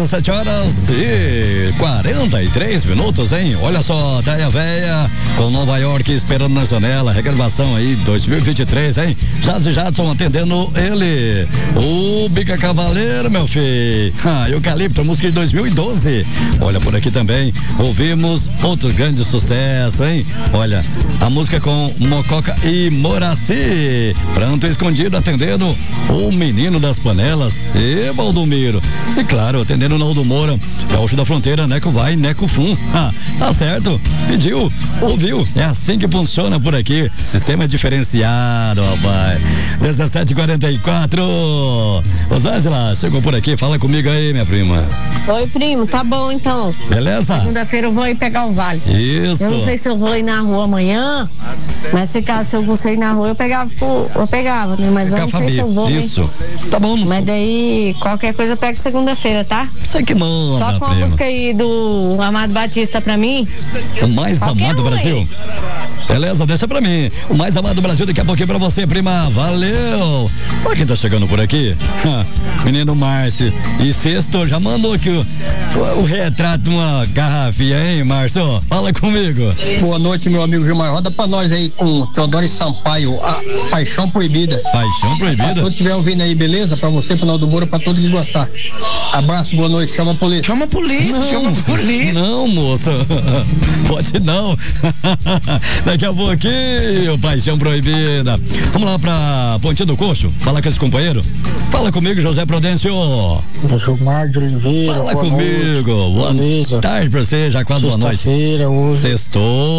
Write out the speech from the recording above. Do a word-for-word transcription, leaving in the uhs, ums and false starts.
dezessete horas e quarenta e três minutos, hein? Olha só, Daia Véia com Nova York esperando na janela, regravação aí dois mil e vinte e três, hein? Jazz e Jadson atendendo ele, o Bica Cavaleiro, meu filho. Ah, Eucalipto, música de dois mil e doze. Olha, por aqui também ouvimos outro grande sucesso, hein? Olha, a música com Mococa e Moraci, Pranto Escondido atendendo o Menino das Panelas e Valdomiro. E claro, atendendo o Naldo Moura, Gaúcho da Fronteira, Neco vai, Neco Fum. Ah, tá certo, pediu, ouviu, é assim que funciona por aqui, sistema diferenciado, rapaz. dezessete e quarenta e quatro. Rosângela, chegou por aqui, fala comigo aí, minha prima. Oi, primo, tá bom então. Beleza? Segunda-feira eu vou ir pegar o vale. Isso. Eu não sei se eu vou ir na rua amanhã, mas se caso se eu fosse ir na rua, eu pegava, eu pegava, né? Mas eu não sei se eu vou, isso. Né? Tá bom. Mas daí, qualquer coisa eu pego segunda-feira, tá? Você que manda, Toca uma prima. música aí do Amado Batista pra mim. O mais Qualquer amado do um Brasil. aí. Beleza, deixa pra mim. O mais amado do Brasil daqui a pouquinho pra você, prima. Valeu. Sabe quem tá chegando por aqui? Menino Márcio. E sexto já mandou aqui o, o, o retrato, uma garrafinha, hein, Márcio? Fala comigo. Boa noite, meu amigo Gilmar. Roda pra nós aí com Teodoro Sampaio, a Paixão Proibida. Paixão Proibida? Pra quem estiver ouvindo aí, beleza? Pra você, pro Naldo Moura, pra todos que gostar. Abraço, boa noite. Chama a polícia. Chama a polícia, Não, chama a polícia. Não, moça. Pode não. Daqui a pouquinho, Paixão Proibida. Vamos lá pra Pontinha do Coxo. Fala com esse companheiro. Fala comigo, José Prudêncio. Gilmar de Oliveira. Fala boa comigo. Noite. Boa Beleza. tarde pra você, já quase boa noite. Sexta-feira hoje. Sextou.